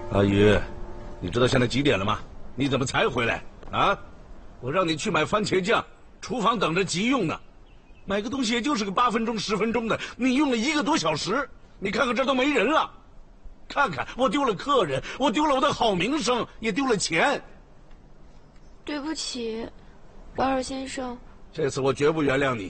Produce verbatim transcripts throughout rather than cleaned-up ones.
阿姨，你知道现在几点了吗？你怎么才回来啊？我让你去买番茄酱，厨房等着急用呢。买个东西也就是个八分钟、十分钟的，你用了一个多小时。你看看这都没人了，看看我丢了客人，我丢了我的好名声，也丢了钱。 对不起，保尔先生。 这次我绝不原谅你。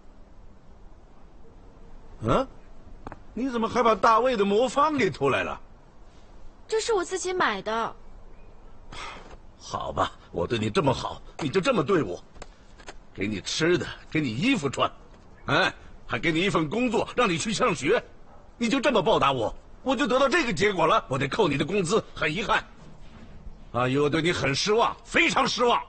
嗯？你怎么还把大卫的魔方给偷来了？ 这是我自己买的。 好吧，我对你这么好，你就这么对我，给你吃的，给你衣服穿，哎，还给你一份工作，让你去上学，你就这么报答我，我就得到这个结果了，我得扣你的工资，很遗憾。阿姨，我对你很失望，非常失望。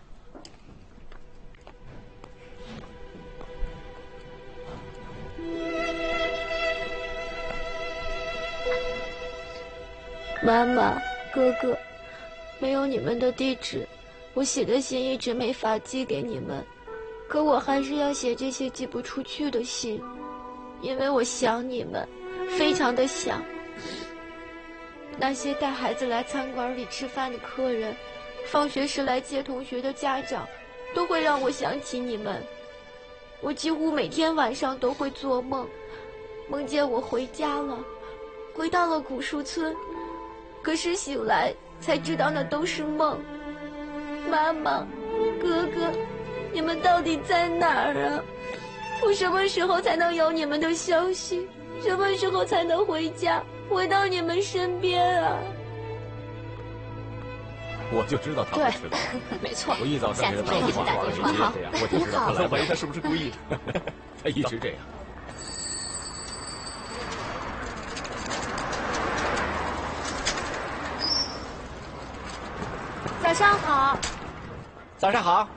妈妈，哥哥，没有你们的地址，我写的信一直没法寄给你们。可我还是要写这些寄不出去的信，因为我想你们，非常的想。那些带孩子来餐馆里吃饭的客人，放学时来接同学的家长，都会让我想起你们。我几乎每天晚上都会做梦，梦见我回家了，回到了古树村。可是醒来才知道那都是梦。妈妈，哥哥，你们到底在哪儿啊？我什么时候才能有你们的消息？什么时候才能回家，回到你们身边啊？ 我就知道他会迟到。 没错。 我一早上给他打电话，我好，这样，我就知道他怀疑他是不是故意的。他一直这样。 早上好。 早上好。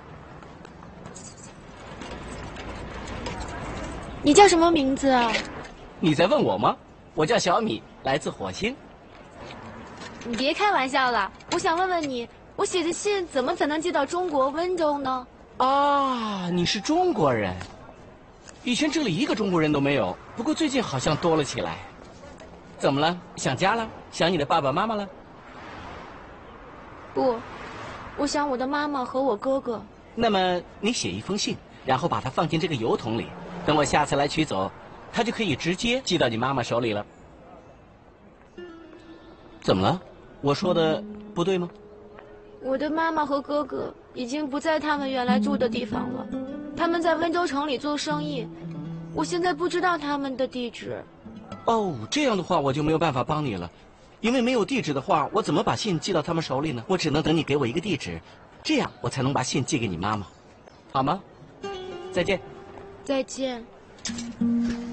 你叫什么名字啊？ 你在问我吗？我叫小米，来自火星。 你别开玩笑了，我想问问你，我写的信怎么才能寄到中国温州呢？ 啊，你是中国人。以前这里一个中国人都没有，不过最近好像多了起来。怎么了？想家了？想你的爸爸妈妈了？ 不，我想我的妈妈和我哥哥。 那么你写一封信，然后把它放进这个邮筒里，等我下次来取走，它就可以直接寄到你妈妈手里了。怎么了？我说的不对吗？ 我的妈妈和哥哥已经不在他们原来住的地方了，他们在温州城里做生意，我现在不知道他们的地址。 哦，这样的话我就没有办法帮你了。因为没有地址的话，我怎么把信寄到他们手里呢？我只能等你给我一个地址，这样我才能把信寄给你妈妈，好吗？再见。 再见。